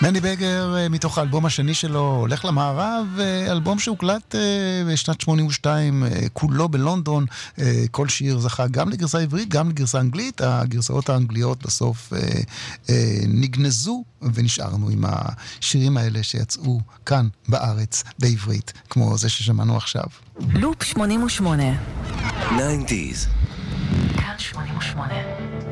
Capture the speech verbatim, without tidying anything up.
מני בגר, מתוך האלבום השני שלו, הולך למערב, אלבום שהוקלט בשנת שמונים ושתיים, כולו בלונדון. כל שיר זכה גם לגרסה עברית, גם לגרסה אנגלית. הגרסאות האנגליות בסוף נגנזו, ונשארנו עם השירים האלה שיצאו כאן בארץ בעברית, כמו זה ששמענו עכשיו. לופ שמונים ושמונה. תשעים. כאן שמונים ושמונה.